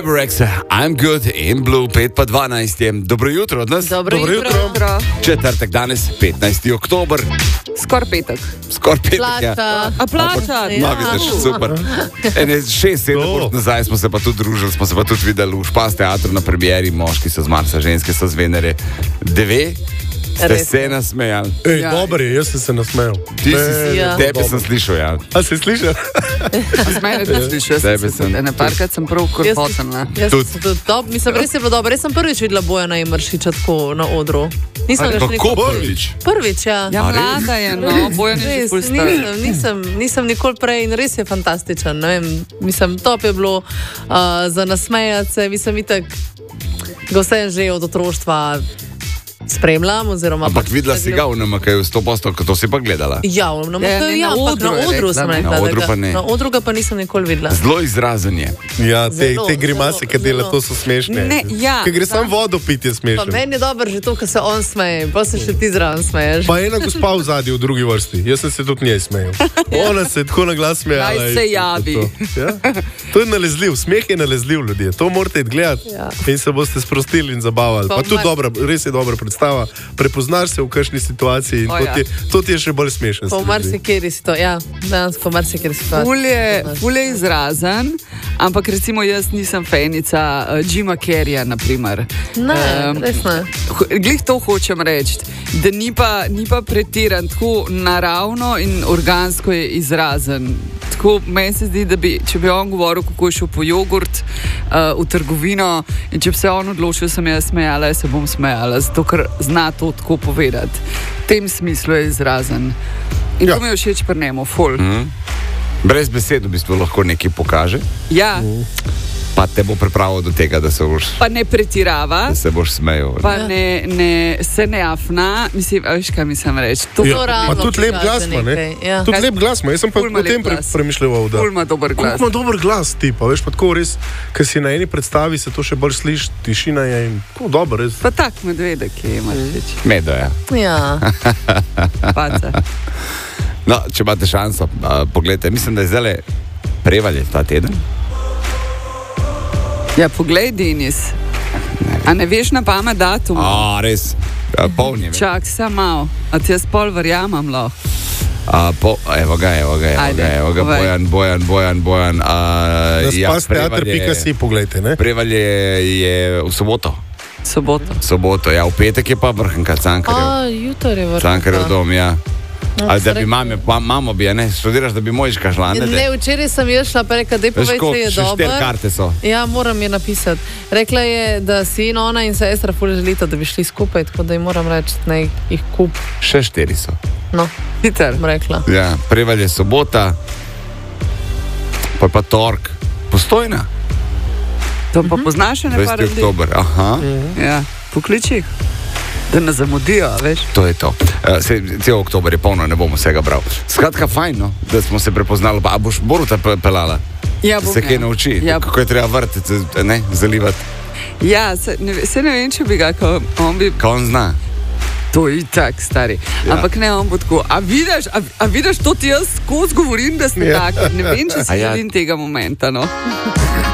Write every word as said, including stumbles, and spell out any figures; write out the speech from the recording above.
Rex, I'm good in blue, pet pa dvanajst je. Dobro jutro od nas. Dobro, Dobro jutro. jutro. jutro. Četrtek danes, petnajsti oktober. Skor petek. Skor petek, ja. Plata. A plača? No, vidiš, super. Ene, šest, sedem To. ur nazaj smo se pa tudi družili, smo se pa tudi videli v Špas teatru na premieri. Moški so z Marsa, ženske so z Venere. Dve ste Res. se nasmejali. Ej, Ja. dober je, jaz sem se nasmejal. Ti Ne, si, Ja. tebe sem slišal, ja. A si slišal? Zmene tudi slišal, jaz Tebe sem sem. se ene parkrat sem prav Jaz- korpoten. Jaz Tudi. sem tudi top. Mislim, res je bilo dobro. Res sem prvič videla Bojana Imršiča tako na odru. Nisem ga še Kako nikoli. prvič? Prvič, ja. Ja, A res? mlada je, no, bojo ni že Res, ful star. nisem, nisem, nisem nikoli prej in res je fantastičen. Ne vem, mislim, top je bilo uh, za nasmejati se. Mislim, itak, ga vse že od otroštva spremljam. Oziroma, Ampak pač videla tako si ga v N M K-ju sto posto, to si pa gledala. Ja, na, Ja, ja, ne, ja, na ampak odru na je odru rekla, sem ne. rekla. Na da odru ga- pa ne. Na odru ga pa nisem nikoli videla. Zelo izrazen je. Ja, te, Zelo, te grimase, zelo, ki dela, zelo. to so smešne. Ne, ja. Ker gre samo vodo piti, je Pa smešno. meni je dobro že to, ko se on smeje, pa se še ti zraven smeješ. Pa ena gospa v zadnji, v drugi vrsti. Jaz sem se tudi njej smejal. Ona se je tako na glas smejala. Naj se javi. To, ja? To je nalezljiv, smeh je nalezljiv, ljudje. To morate iti gledati Ja. in se boste sprostili in zabavali. Pa Pa tudi mar- dobra, res je dobra predstava. Prepoznaš se v kakšni situaciji in O, to, ja. ti, to ti je še bolj smešno. Pa v marsikeri si to, ja, dejansko v marsikeri si to. Ful je, ful je izrazen, ampak recimo jaz nisem fenica uh, Jima Carreya, naprimer. Ne, Em, res ne. Ho- Glih to hočem reči, da ni pa, ni pa pretiran, tako naravno in organsko je izrazen. Tako meni se zdi, da bi, če bi on govoril, kako je šel po jogurt uh, v trgovino in če bi se on odločil, sem jaz smejala, jaz se bom smejala, zato ker zna to tako povedati. V tem smislu je izrazen. In Ja. to mi je všeč pri njemu, ful. Mhm. Brez besed v bistvu lahko nekaj pokaže, Ja, pa te bo pripravil do tega, da se boš, pa ne pretirava. da se boš smejal. Pa ne, ne, se ne afna, mislim, a veš, kaj mislim reči. To Ja. je rado Pa tudi lep pokaže glas ima, ne? nekaj, ja. Tudi lep glas ima. Jaz sem pa Ful ima o tem lep pre, glas. premišljal. Da. ful ima dober Kako glas. ima dober glas, ti pa veš, pa tako res, ker si na eni predstavi se to še bolj sliši, tišina je in tako dobro, res. Pa tak medvedek je, imaš reči. Medo, ja. Ja. Paca. No, če imate šanso, uh, pogledajte, mislim, da je zdaj prevalje ta teden. Ja, poglej, Denis. A ne veš na pamet datum? A, res, uh, polni. Čak sam malo, a ti jaz pol verjamem lahko. Uh, po, evo ga, evo ga, evo Ajde, ga, evo ga, povej. Bojan, Bojan, Bojan, Bojan. Uh, Na spasteater pika si, pogledajte, ne? Prevalje je v soboto. Soboto. Soboto, ja, v petek je pa vrhunka Cankarjev. A, jutro je vrhunka. Cankarjev dom, ja. No, Ali da se bi rekel- mame, pa mamo bi, a ne, študiraš, da bi mojiška šla, ne? Ne, včeraj sem jaz šla, pa rekla, da je Veš, povej, koliko, če je še štiri dobro. karte so. Ja, moram je napisati. Rekla je, da sin, ona in sestra ful želita, da bi šli skupaj, tako da jim moram reči, naj jih kup. Še štiri so. No, Hiter. bom rekla. Ja, prevalje sobota, pa pa tork, Postojna, To pa poznaš še ne par dvajseti ljudi? oktober, aha. Ja, pokliči jih. Da ne zamudijo, a veš. To je to. Uh, se, cel oktober je polno, ne bom vsega bral. Skratka, fajn, no, da smo se prepoznali. Pa, a boš Boruta pe- pelala? Ja, Da bom, se kaj ja. nauči, Ja, kako je treba vrteti, ne, zalivati. ja se, ne, ve- se ne vem, če bi ga, ko on bi. Kaj on zna? To je tak, stari. Ja. Ampak ne, on bo tako. A vidiš, a, a vidiš, to ti jaz skozi govorim, da ste Ja. taki. Ne vem, če A si ja. želim tega momenta. No.